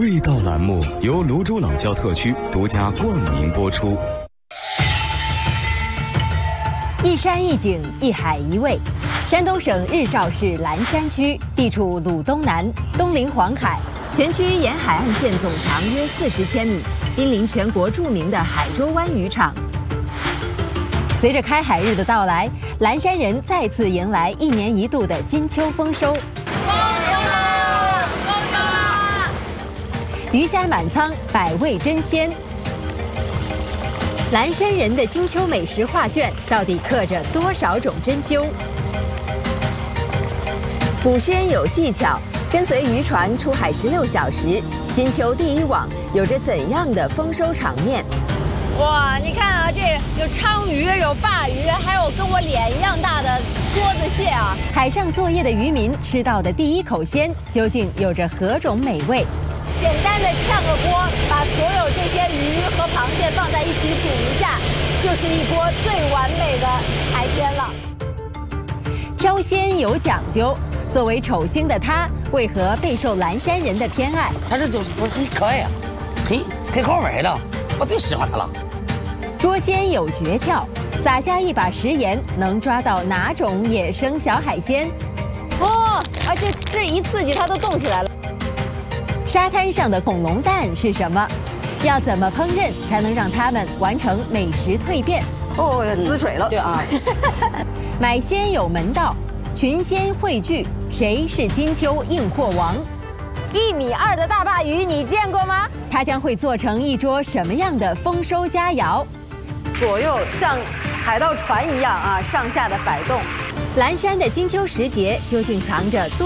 味道栏目由泸州老窖特区独家冠名播出。 一山一景，一海一味。山东省日照市蓝山区地处鲁东南，东临黄海，全区沿海岸线总长约40千米，濒临全国著名的海州湾渔场。随着开海日的到来，蓝山人再次迎来1年1度的金秋丰收。鱼虾满仓，百味真鲜。蓝山人的金秋美食画卷到底刻着多少种珍馐？捕鲜有技巧，跟随渔船出海16小时，金秋第一网有着怎样的丰收场面？ 哇，你看啊，这有鲳鱼，有鲅鱼，还有跟我脸一样大的梭子蟹啊！ 海上作业的渔民吃到的第一口鲜，究竟有着何种美味？ 简单的炝个锅，把所有这些鱼和螃蟹放在一起煮一下，就是一锅最完美的海鲜了。 挑鲜有讲究，作为丑星的他，为何备受蓝山人的偏爱？ 他这就是很可爱啊，很好玩的，我最喜欢他了。 捉鲜有诀窍，撒下一把食盐，能抓到哪种野生小海鲜？ 哦，而且这一刺激它都动起来了。 沙滩上的恐龙蛋是什么？要怎么烹饪才能让它们完成美食蜕变？ 哦，滋水了。对啊。 买鲜有门道，群鲜汇聚，谁是金秋硬货王 ？1.2米的大鲅鱼，你见过吗？ 它将会做成一桌什么样的丰收佳肴？ 左右像海盗船一样啊，上下的摆动。 蓝山的金秋时节究竟藏着多